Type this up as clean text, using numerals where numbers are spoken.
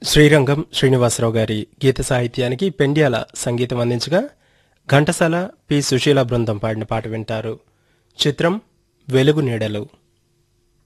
శ్రీరంగం శ్రీనివాసరావు గారి గీత సాహిత్యానికి పెండ్యాల సంగీతం అందించగా ఘంటసాల పి సుశీల బృందం పాడిన పాట వింటారు. చిత్రం వెలుగు నీడలు.